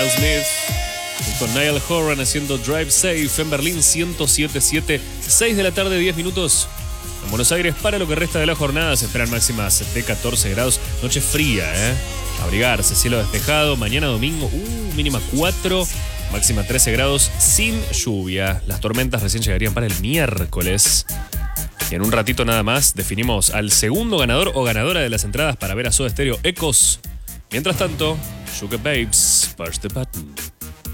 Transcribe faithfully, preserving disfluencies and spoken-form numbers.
Smith con Niall Horan haciendo Drive Safe en Berlín ciento siete punto siete, seis de la tarde, diez minutos. En Buenos Aires, para lo que resta de la jornada, se esperan máximas de catorce grados. Noche fría, ¿eh? Abrigarse, cielo despejado. Mañana domingo, uh, mínima cuatro, máxima trece grados, sin lluvia. Las tormentas recién llegarían para el miércoles. Y en un ratito nada más definimos al segundo ganador o ganadora de las entradas para ver a Soda Stereo Ecos. Mientras tanto, Sugar Babes, push the button.